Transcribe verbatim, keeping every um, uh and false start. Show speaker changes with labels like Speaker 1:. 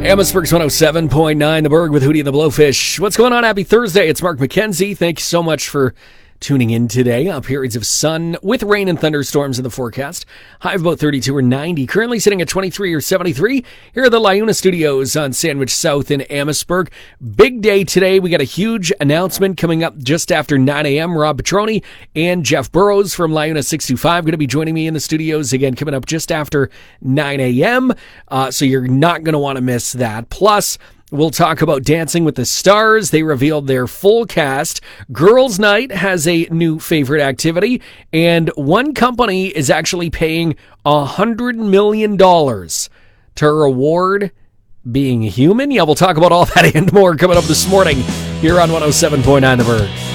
Speaker 1: Amherstburg's one oh seven point nine, The Berg with Hootie and the Blowfish. What's going on? Happy Thursday. It's Mark McKenzie. Thank you so much for tuning in today. Uh, periods of sun with rain and thunderstorms in the forecast. High of about thirty-two or ninety. Currently sitting at twenty-three or seventy-three. Here are the LiUNA studios on Sandwich South in Amherstburg. Big day today. We got a huge announcement coming up just after nine a.m. Rob Petroni and Jeff Burrows from LiUNA six two five going to be joining me in the studios again coming up just after nine a.m. Uh, so you're not going to want to miss that. Plus, we'll talk about Dancing with the Stars. They revealed their full cast. Girls' Night has a new favorite activity. And one company is actually paying one hundred million dollars to reward being human. Yeah, we'll talk about all that and more coming up this morning here on one oh seven point nine The Berg.